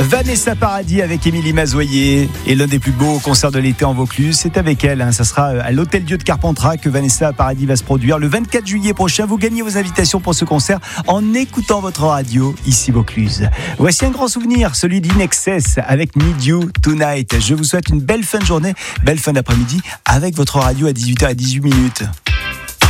Vanessa Paradis avec Émilie Mazoyer et l'un des plus beaux concerts de l'été en Vaucluse, c'est avec elle. Ça sera à l'Hôtel Dieu de Carpentras que Vanessa Paradis va se produire le 24 juillet prochain. Vous gagnez vos invitations pour ce concert en écoutant votre radio ici Vaucluse. Voici un grand souvenir, celui d'Inexcess avec Need You Tonight. Je vous souhaite une belle fin de journée, belle fin d'après-midi avec votre radio à 18h et 18 minutes.